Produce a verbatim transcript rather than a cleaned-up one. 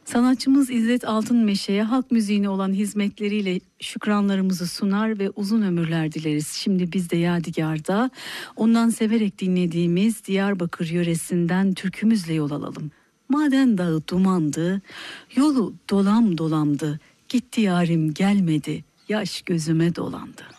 Sanatçımız İzzet Altınmeşe'ye halk müziğine olan hizmetleriyle şükranlarımızı sunar ve uzun ömürler dileriz. Şimdi biz de Yadigar'da ondan severek dinlediğimiz Diyarbakır yöresinden türkümüzle yol alalım. Maden dağı dumandı, yolu dolam dolamdı, gitti yarim gelmedi, yaş gözüme dolandı.